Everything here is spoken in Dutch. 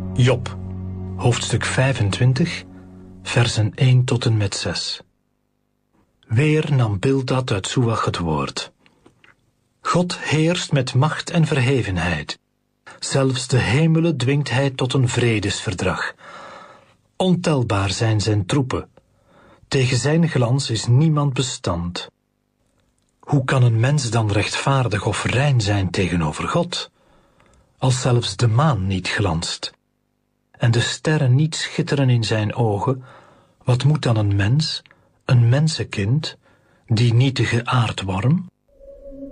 Job, hoofdstuk 25, versen 1 tot en met 6. Weer nam Bildad uit Soach het woord. God heerst met macht en verhevenheid. Zelfs de hemelen dwingt hij tot een vredesverdrag. Ontelbaar zijn zijn troepen. Tegen zijn glans is niemand bestand. Hoe kan een mens dan rechtvaardig of rein zijn tegenover God? Als zelfs de maan niet glanst en de sterren niet schitteren in zijn ogen, wat moet dan een mens, een mensenkind, die nietige aardworm?